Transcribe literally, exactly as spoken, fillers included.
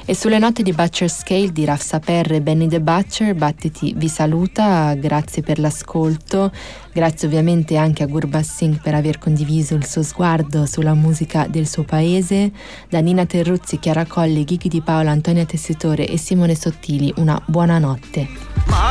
E sulle note di Butcher Scale di Raf Saper e Benny the Butcher, Battiti vi saluta, grazie per l'ascolto, grazie ovviamente anche a Gurbaz Singh per aver condiviso il suo sguardo sulla musica del suo paese. Da Nina Terruzzi, Chiara Colli, Ghighi Di Paola, Antonia Tessitore e Simone Sottili, una buona notte.